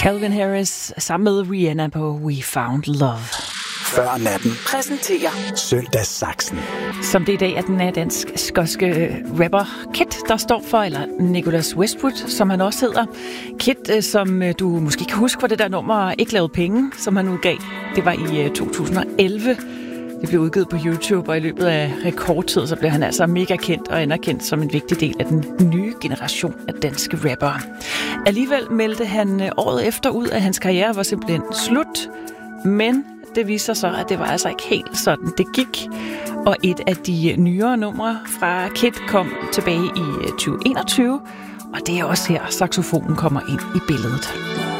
Calvin Harris sammen med Rihanna på We Found Love. Før natten præsenterer Søndagssaxen. Som det i dag er den dansk-skotske rapper Kid, der står for, eller Nicholas Westwood, som han også hedder. Kid, som du måske kan huske, hvor det der nummer Ikke lavede penge, som han udgav. Det var i 2011. Det blev udgivet på YouTube, og i løbet af rekordtid, så blev han altså mega kendt og anerkendt som en vigtig del af den nye generation af danske rappere. Alligevel meldte han året efter ud, at hans karriere var simpelthen slut, men det viser sig så, at det var altså ikke helt sådan, det gik. Og et af de nyere numre fra Kid kom tilbage i 2021, og det er også her, saxofonen kommer ind i billedet.